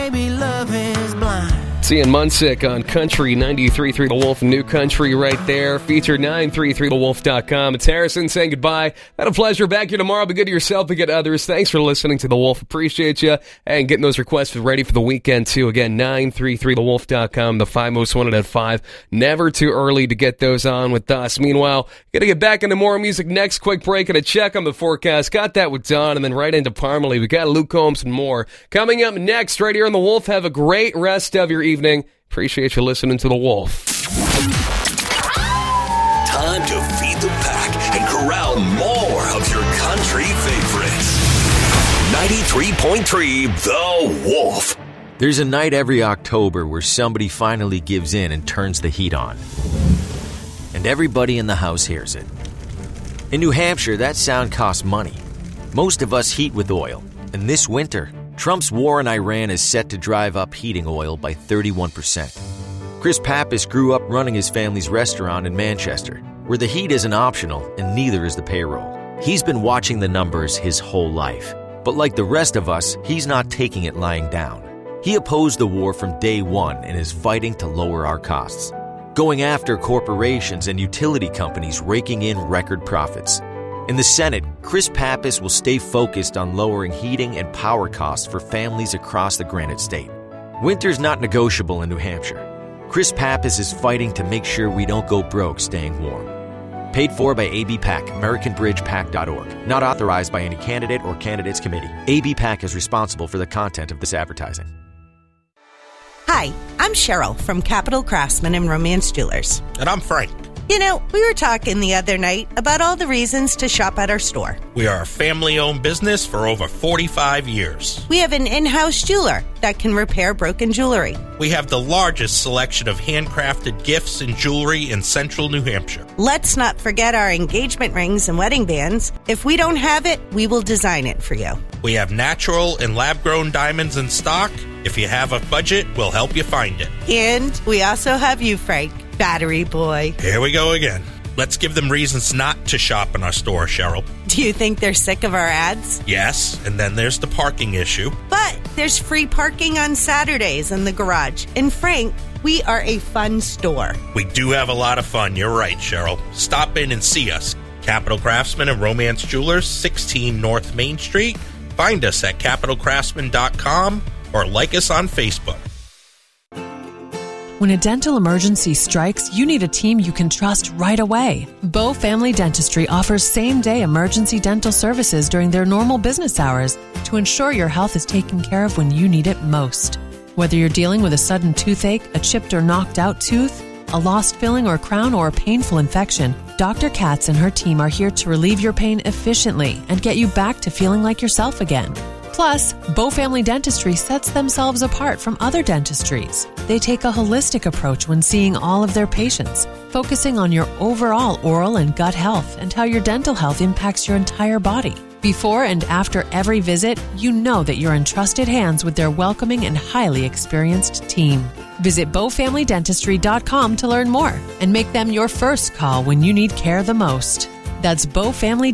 Maybe love is blind. Seeing Munsick on Country 93.3 The Wolf, New Country right there. Feature 933thewolf.com. It's Harrison saying goodbye. Had a pleasure. Back here tomorrow. Be good to yourself, be good to others. Thanks for listening to The Wolf. Appreciate you. And getting those requests ready for the weekend, too. Again, 933thewolf.com. The 5 most wanted at 5. Never too early to get those on with us. Meanwhile, gonna get back into more music next. Quick break and a check on the forecast. Got that with Don, and then right into Parmalee. We got Luke Combs and more. Coming up next, right here on The Wolf. Have a great rest of your evening. Appreciate you listening to The Wolf. Time to feed the pack and corral more of your country favorites. 93.3 The Wolf. There's a night every October where somebody finally gives in and turns the heat on. And everybody in the house hears it. In New Hampshire, that sound costs money. Most of us heat with oil. And this winter, Trump's war in Iran is set to drive up heating oil by 31%. Chris Pappas grew up running his family's restaurant in Manchester, where the heat isn't optional and neither is the payroll. He's been watching the numbers his whole life. But like the rest of us, he's not taking it lying down. He opposed the war from day one and is fighting to lower our costs, going after corporations and utility companies raking in record profits. In the Senate, Chris Pappas will stay focused on lowering heating and power costs for families across the Granite State. Winter's not negotiable in New Hampshire. Chris Pappas is fighting to make sure we don't go broke staying warm. Paid for by AB PAC, AmericanBridgePAC.org. Not authorized by any candidate or candidates committee. AB PAC is responsible for the content of this advertising. Hi, I'm Cheryl from Capital Craftsman and Romance Jewelers. And I'm Frank. You know, we were talking the other night about all the reasons to shop at our store. We are a family-owned business for over 45 years. We have an in-house jeweler that can repair broken jewelry. We have the largest selection of handcrafted gifts and jewelry in central New Hampshire. Let's not forget our engagement rings and wedding bands. If we don't have it, we will design it for you. We have natural and lab-grown diamonds in stock. If you have a budget, we'll help you find it. And we also have you, Frank, battery boy. Here we go again. Let's give them reasons not to shop in our store, Cheryl. Do you think they're sick of our ads? Yes, and then there's the parking issue. But there's free parking on Saturdays in the garage. And Frank, we are a fun store. We do have a lot of fun. You're right, Cheryl. Stop in and see us. Capital Craftsman and Romance Jewelers, 16 North Main Street. Find us at capitalcraftsman.com or like us on Facebook. When a dental emergency strikes, you need a team you can trust right away. Bow Family Dentistry offers same-day emergency dental services during their normal business hours to ensure your health is taken care of when you need it most. Whether you're dealing with a sudden toothache, a chipped or knocked out tooth, a lost filling or crown, or a painful infection, Dr. Katz and her team are here to relieve your pain efficiently and get you back to feeling like yourself again. Plus, Bow Family Dentistry sets themselves apart from other dentistries. They take a holistic approach when seeing all of their patients, focusing on your overall oral and gut health and how your dental health impacts your entire body. Before and after every visit, you know that you're in trusted hands with their welcoming and highly experienced team. Visit BowFamilyDentistry.com to learn more and make them your first call when you need care the most. That's Bow Family